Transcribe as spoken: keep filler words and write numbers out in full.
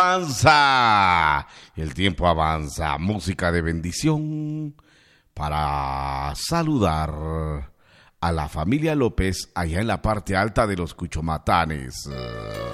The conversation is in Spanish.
Avanza, el tiempo avanza, música de bendición para saludar a la familia López allá en la parte alta de los Cuchomatanes.